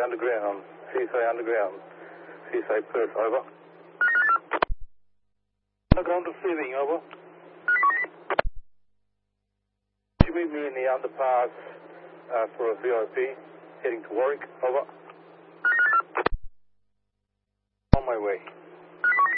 underground. CSA underground. CSA Perth, over. Underground receiving, over. Could you meet me in the underpass for a VIP heading to Warwick, over. On my way.